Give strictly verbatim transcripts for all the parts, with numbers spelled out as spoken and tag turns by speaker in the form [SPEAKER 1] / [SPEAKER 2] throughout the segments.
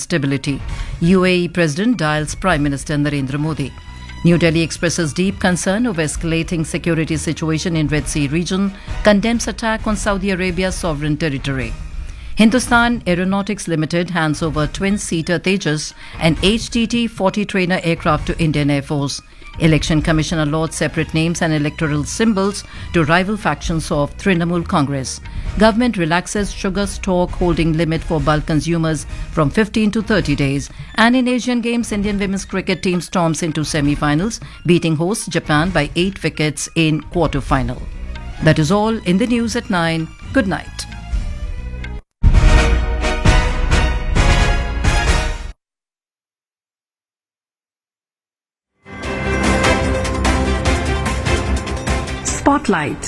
[SPEAKER 1] stability. U A E President dials Prime Minister Narendra Modi. New Delhi expresses deep concern over escalating security situation in Red Sea region, condemns attack on Saudi Arabia's sovereign territory. Hindustan Aeronautics Limited hands over twin-seater Tejas and H T T forty trainer aircraft to Indian Air Force. Election Commission allots separate names and electoral symbols to rival factions of Trinamool Congress. Government relaxes sugar stock holding limit for bulk consumers from fifteen to thirty days. And in Asian Games, Indian women's cricket team storms into semi-finals, beating hosts Japan by eight wickets in quarter-final. That is all in the news at nine. Good night.
[SPEAKER 2] Spotlight.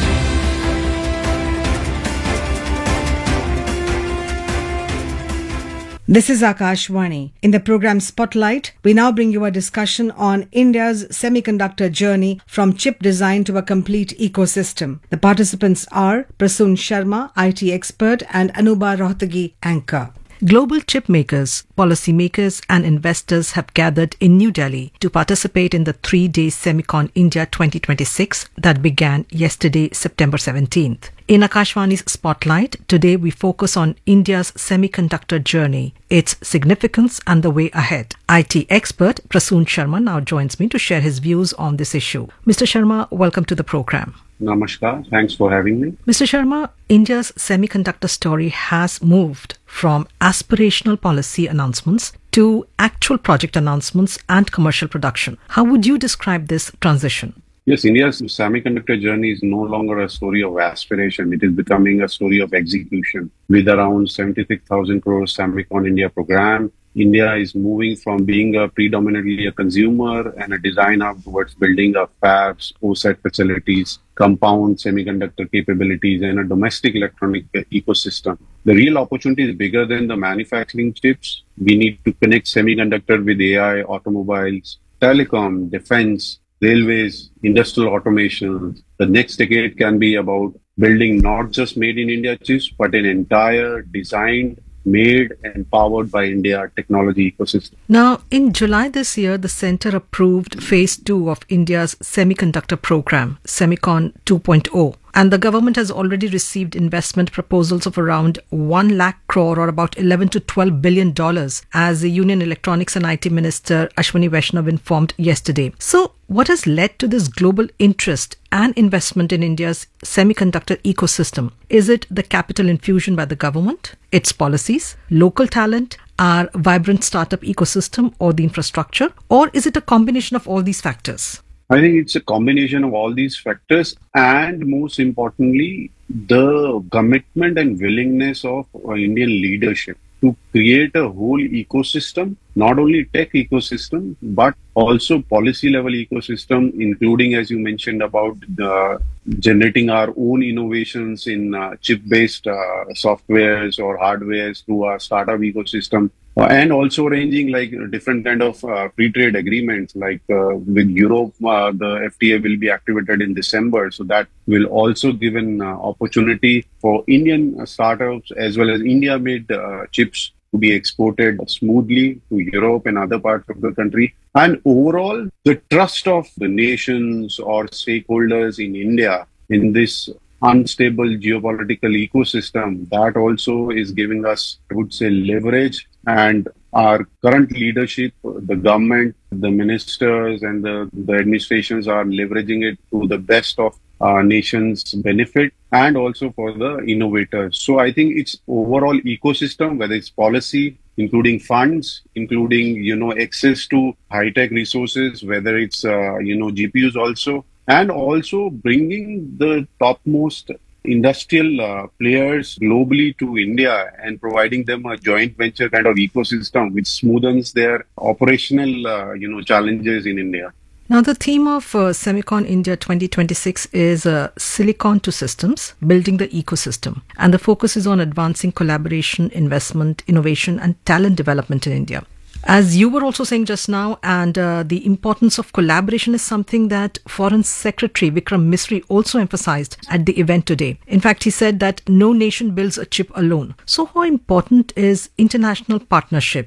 [SPEAKER 2] This is Akashvani. In the program Spotlight, we now bring you a discussion on India's semiconductor journey from chip design to a complete ecosystem. The participants are Prasoon Sharma, I T expert, and Anuba Rohtagi, anchor. Global chip makers, policymakers and investors have gathered in New Delhi to participate in the three-day Semicon India twenty twenty-six that began yesterday, September seventeenth. In Akashvani's Spotlight, today we focus on India's semiconductor journey, its significance and the way ahead. I T expert Prasoon Sharma now joins me to share his views on this issue. Mister Sharma, welcome to the program.
[SPEAKER 3] Namaskar. Thanks for having me.
[SPEAKER 2] Mister Sharma, India's semiconductor story has moved from aspirational policy announcements to actual project announcements and commercial production. How would you describe this transition?
[SPEAKER 3] Yes, India's semiconductor journey is no longer a story of aspiration. It is becoming a story of execution. With around seventy-six thousand crore Semicon India program, India is moving from being a predominantly a consumer and a design hub towards building a fabs, O S A T facilities, compound semiconductor capabilities, and a domestic electronic ecosystem. The real opportunity is bigger than the manufacturing chips. We need to connect semiconductor with A I, automobiles, telecom, defense, railways, industrial automation. The next decade can be about building not just made in India chips, but an entire designed, made and powered by India technology ecosystem.
[SPEAKER 2] Now, in July this year, the Centre approved Phase two of India's semiconductor program, Semicon two point oh. And the government has already received investment proposals of around one lakh crore or about eleven to twelve billion dollars, as the Union Electronics and I T Minister Ashwini Vaishnaw informed yesterday. So, what has led to this global interest and investment in India's semiconductor ecosystem? Is it the capital infusion by the government, its policies, local talent, our vibrant startup ecosystem or the infrastructure? Or is it a combination of all these factors?
[SPEAKER 3] I think it's a combination of all these factors and most importantly, the commitment and willingness of uh, Indian leadership to create a whole ecosystem, not only tech ecosystem, but also policy level ecosystem, including, as you mentioned, about the generating our own innovations in uh, chip-based uh, softwares or hardwares through our startup ecosystem. Uh, and also arranging like different kind of uh, free trade agreements, like uh, with Europe, uh, the F T A will be activated in December. So that will also give an uh, opportunity for Indian uh, startups as well as India-made uh, chips to be exported smoothly to Europe and other parts of the country. And overall, the trust of the nations or stakeholders in India in this unstable geopolitical ecosystem, that also is giving us, I would say, leverage. And our current leadership, the government, the ministers and the, the administrations are leveraging it to the best of our nation's benefit and also for the innovators. So I think it's overall ecosystem, whether it's policy, including funds, including, you know, access to high-tech resources, whether it's, uh, you know, G P Us also, and also bringing the topmost industrial uh, players globally to India and providing them a joint venture kind of ecosystem which smoothens their operational, uh, you know, challenges in India.
[SPEAKER 2] Now, the theme of uh, Semicon India twenty twenty-six is uh, Silicon to Systems, building the ecosystem. And the focus is on advancing collaboration, investment, innovation and talent development in India. As you were also saying just now, and uh, the importance of collaboration is something that Foreign Secretary Vikram Misri also emphasized at the event today. In fact, he said that no nation builds a chip alone. So how important is international partnership